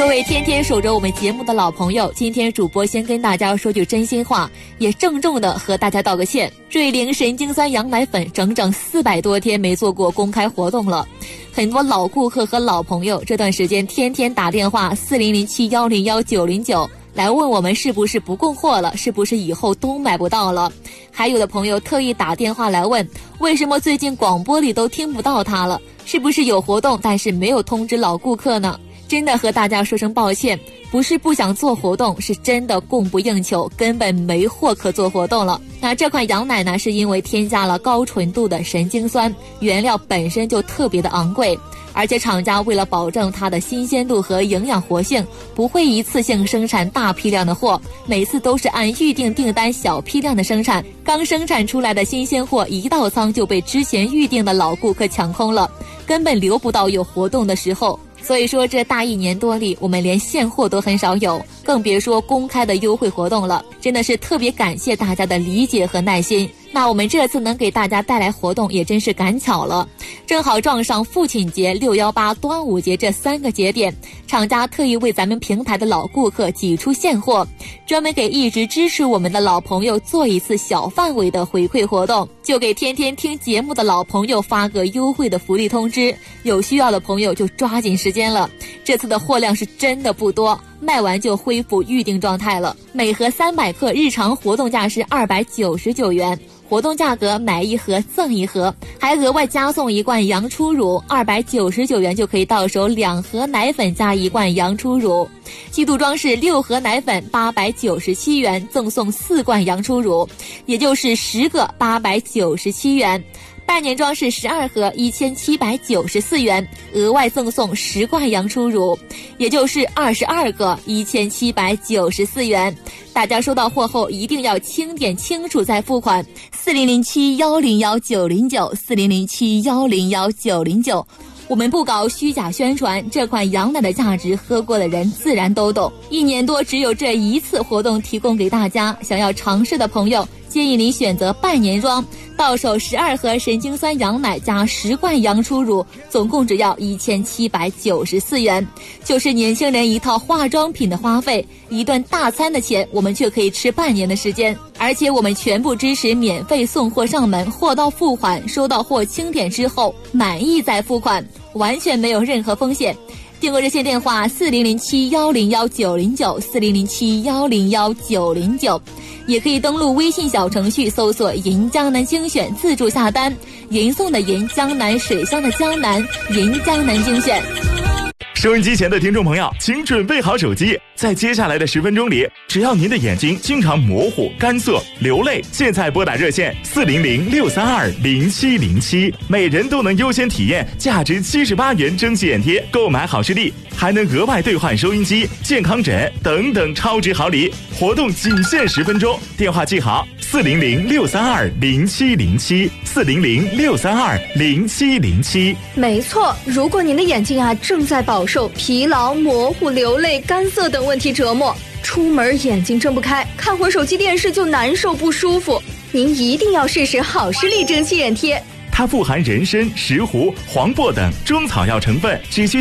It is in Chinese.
各位天天守着我们节目的老朋友，今天主播先跟大家说句真心话，也郑重的和大家道个歉。瑞灵神经酸羊奶粉整整400多天没做过公开活动了，很多老顾客和老朋友这段时间天天打电话4007101909来问我们是不是不供货了，是不是以后都买不到了。还有的朋友特意打电话来问，为什么最近广播里都听不到它了，是不是有活动但是没有通知老顾客呢？真的和大家说声抱歉，不是不想做活动，是真的供不应求，根本没货可做活动了。那这款羊奶呢，是因为添加了高纯度的神经酸，原料本身就特别的昂贵，而且厂家为了保证它的新鲜度和营养活性，不会一次性生产大批量的货，每次都是按预定订单小批量的生产，刚生产出来的新鲜货一到仓就被之前预定的老顾客抢空了，根本留不到有活动的时候。所以说这大1年多里，我们连现货都很少有，更别说公开的优惠活动了，真的是特别感谢大家的理解和耐心。那我们这次能给大家带来活动也真是赶巧了，正好撞上父亲节、618、端午节这3个节点，厂家特意为咱们平台的老顾客挤出现货，专门给一直支持我们的老朋友做一次小范围的回馈活动，就给天天听节目的老朋友发个优惠的福利通知，有需要的朋友就抓紧时间了。这次的货量是真的不多，卖完就恢复预定状态了。每盒300克日常活动价是299元，活动价格买1盒赠1盒，还额外加送1罐羊初乳，299元就可以到手2盒奶粉加1罐羊初乳。季度装是6盒奶粉897元，赠送4罐羊初乳，也就是10个897元。半年装是12盒1794元，额外赠送10罐羊初乳，也就是22个1794元。大家收到货后一定要清点清楚再付款，4007101909，4007101909。我们不搞虚假宣传，这款羊奶的价值喝过的人自然都懂。1年多只有这一次活动提供给大家，想要尝试的朋友建议您选择半年装，到手12盒神经酸羊奶加10罐羊初乳，总共只要1794元，就是年轻人一套化妆品的花费，一顿大餐的钱，我们却可以吃半年的时间。而且我们全部支持免费送货上门，货到付款，收到货清点之后满意再付款，完全没有任何风险。订购热线电话4007101909，4007101909，也可以登录微信小程序搜索银江南精选自助下单，银送的银，江南水乡的江南，银江南精选。 收音机前的听众朋友，请准备好手机，在接下来的10分钟里，只要您的眼睛经常模糊、干涩、流泪，现在拨打热线400-632-0707，每人都能优先体验价值78元蒸汽眼贴，购买好视力，还能额外兑换收音机、健康枕等等超值好礼。活动仅限10分钟，电话记好400-632-0707，400-632-0707。 没错，如果您的眼睛正在饱受疲劳、模糊、流泪、干涩等问题折磨，出门眼睛睁不开，看会手机电视就难受不舒服，您一定要试试好视力蒸汽眼贴。 它富含人参、石斛、黄柏等中草药成分，只需